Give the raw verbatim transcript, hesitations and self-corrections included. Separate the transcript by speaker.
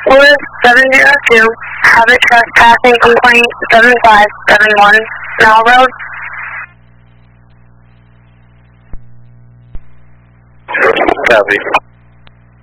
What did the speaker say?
Speaker 1: Wood seven zero two, habit trespassing complaint seven five seven one, Mall Road.
Speaker 2: Copy.